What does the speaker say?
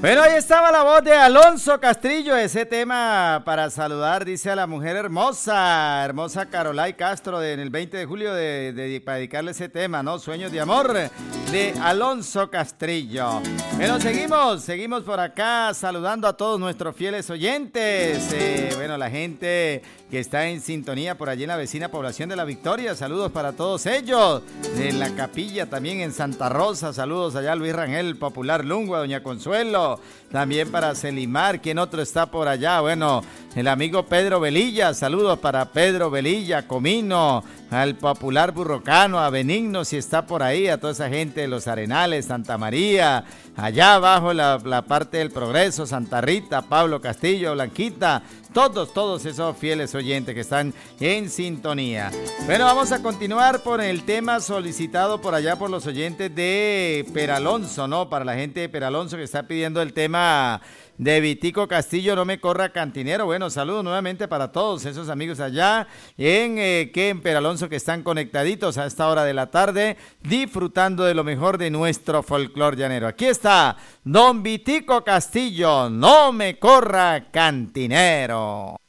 Bueno, ahí estaba la voz de Alonso Castrillo, ese tema para saludar, dice a la mujer hermosa Carolay Castro, en el 20 de julio, para dedicarle ese tema, ¿no? Sueños de amor, de Alonso Castrillo. Bueno, seguimos por acá saludando a todos nuestros fieles oyentes, bueno, la gente que está en sintonía por allí en la vecina población de La Victoria, saludos para todos ellos, en la capilla también en Santa Rosa, saludos allá a Luis Rangel, Popular Lungua, Doña Consuelo, también para Celimar, ¿quién otro está por allá? Bueno, el amigo Pedro Velilla, saludos para Pedro Velilla, Comino, al Popular Burrocano, a Benigno si está por ahí, a toda esa gente de Los Arenales, Santa María, allá abajo la parte del Progreso, Santa Rita, Pablo Castillo, Blanquita, todos esos fieles oyentes que están en sintonía. Bueno, vamos a continuar por el tema solicitado por allá por los oyentes de Peralonso, ¿no? Para la gente de Peralonso que está pidiendo el tema de Vitico Castillo, No me corra cantinero. Bueno, saludos nuevamente para todos esos amigos allá en Peralonso que están conectaditos a esta hora de la tarde, disfrutando de lo mejor de nuestro folclor llanero. Aquí está Don Vitico Castillo, No me corra cantinero.